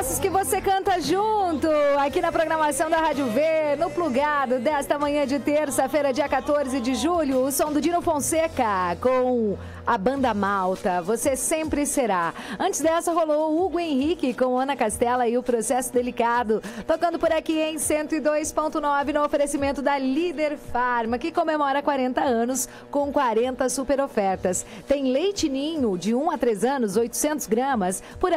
sucessos que você canta junto, aqui na programação da Rádio V, no Plugado, desta manhã de terça-feira, dia 14 de julho, o som do Dino Fonseca com a Banda Malta, Você Sempre Será. Antes dessa rolou o Hugo Henrique com Ana Castela e o Processo Delicado, tocando por aqui em 102.9 no oferecimento da Líder Farma, que comemora 40 anos com 40 super ofertas. Tem leite ninho de 1 a 3 anos, 800 gramas, por